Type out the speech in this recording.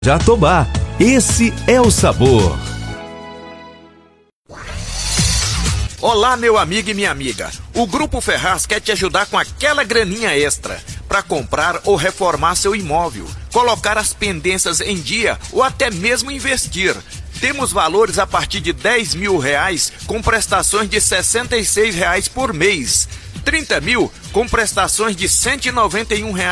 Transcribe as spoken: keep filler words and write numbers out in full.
Jatobá, esse é o sabor. Olá, meu amigo e minha amiga. O Grupo Ferraz quer te ajudar com aquela graninha extra para comprar ou reformar seu imóvel, colocar as pendências em dia ou até mesmo investir. Temos valores a partir de dez mil reais com prestações de sessenta e seis reais por mês, trinta mil com prestações de cento e noventa e um reais